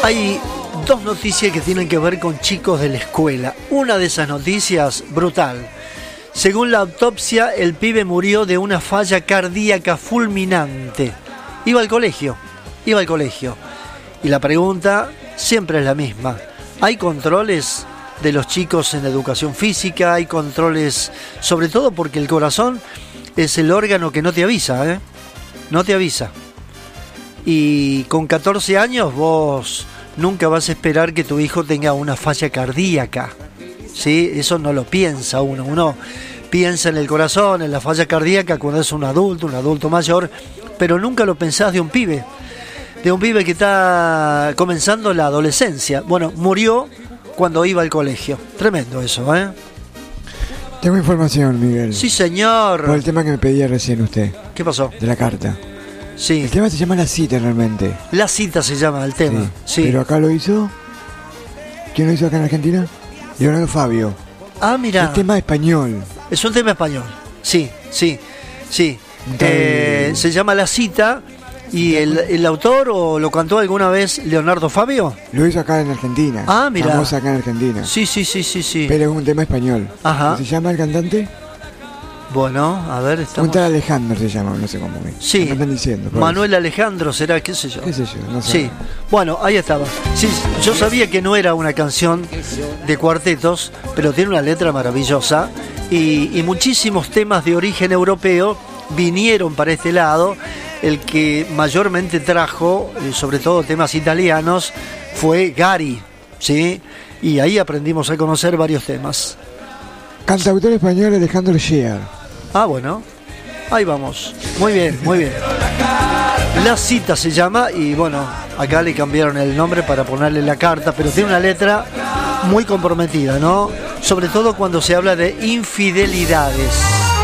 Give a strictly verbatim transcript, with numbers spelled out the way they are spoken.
Hay dos noticias que tienen que ver con chicos de la escuela. Una de esas noticias, brutal. Según la autopsia, el pibe murió de una falla cardíaca fulminante. Iba al colegio, iba al colegio. Y la pregunta siempre es la misma. ¿Hay controles de los chicos en educación física? ¿Hay controles, sobre todo porque el corazón es el órgano que no te avisa, ¿eh? No te avisa. Y con catorce años vos nunca vas a esperar que tu hijo tenga una falla cardíaca, ¿sí? Eso no lo piensa uno. Uno piensa en el corazón, en la falla cardíaca cuando es un adulto, un adulto mayor, pero nunca lo pensás de un pibe, de un pibe que está comenzando la adolescencia. Bueno, murió cuando iba al colegio. Tremendo eso, ¿eh? Tengo información, Miguel. Sí, señor. Por el tema que me pedía recién usted. ¿Qué pasó? De la carta. Sí. El tema se llama La Cita realmente. La Cita se llama el tema. Sí. Sí. Pero acá lo hizo. ¿Quién lo hizo acá en Argentina? Leonardo Fabio. Ah, mira. El tema español. Es un tema español. Sí, sí, sí. Eh, se llama La Cita. ¿Y el, el autor o lo cantó alguna vez Leonardo Fabio? Lo hizo acá en Argentina. Ah, mira. Famosa acá en Argentina. Sí, sí, sí, sí, sí. Pero es un tema español. Ajá. ¿Se llama el cantante? Bueno, a ver, estamos... Un tal Alejandro se llama, no sé cómo. Sí. Me están diciendo. Manuel Alejandro, ¿será? ¿Qué sé yo? ¿Qué sé yo? No sé. Sí. Bueno, ahí estaba. Sí, yo sabía que no era una canción de cuartetos, pero tiene una letra maravillosa. Y, y muchísimos temas de origen europeo vinieron para este lado. El que mayormente trajo, eh, sobre todo temas italianos, fue Gari, ¿sí? Y ahí aprendimos a conocer varios temas. Cantautor español Alejandro Scheer. Ah, bueno. Ahí vamos. Muy bien, muy bien. La Cita se llama y bueno, acá le cambiaron el nombre para ponerle la carta, pero tiene una letra muy comprometida, ¿no? Sobre todo cuando se habla de infidelidades.